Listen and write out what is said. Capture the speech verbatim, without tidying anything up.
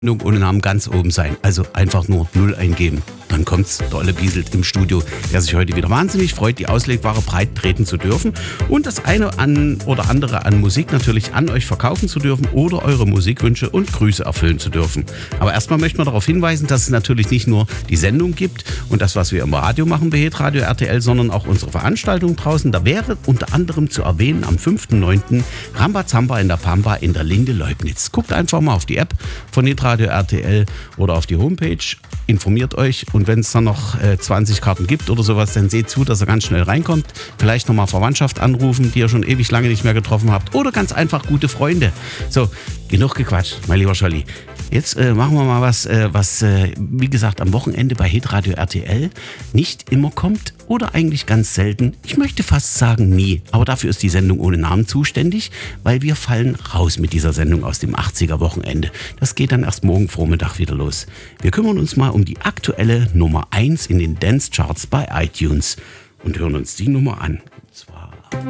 ohne Namen ganz oben sein. Also einfach nur null eingeben. Dann kommt's, der Olle Bieselt im Studio, der sich heute wieder wahnsinnig freut, die Auslegware breit treten zu dürfen und das eine an oder andere an Musik natürlich an euch verkaufen zu dürfen oder eure Musikwünsche und Grüße erfüllen zu dürfen. Aber erstmal möchten wir darauf hinweisen, dass es natürlich nicht nur die Sendung gibt und das, was wir im Radio machen bei Hitradio R T L, sondern auch unsere Veranstaltung draußen. Da wäre unter anderem zu erwähnen am fünften neunten Rambazamba in der Pampa in der Linde Leubnitz. Guckt einfach mal auf die App von Hitradio R T L oder auf die Homepage, informiert euch und wenn es dann noch äh, zwanzig Karten gibt oder sowas, dann seht zu, dass ihr ganz schnell reinkommt. Vielleicht nochmal Verwandtschaft anrufen, die ihr schon ewig lange nicht mehr getroffen habt oder ganz einfach gute Freunde. So, genug gequatscht, mein lieber Scholli. Jetzt äh, machen wir mal was, äh, was äh, wie gesagt am Wochenende bei Hitradio R T L nicht immer kommt oder eigentlich ganz selten. Ich möchte fast sagen nie, aber dafür ist die Sendung ohne Namen zuständig, weil wir fallen raus mit dieser Sendung aus dem achtziger Wochenende. Das geht dann erst morgen Vormittag wieder los. Wir kümmern uns mal um die aktuelle Nummer eins in den Dance Charts bei iTunes und hören uns die Nummer an.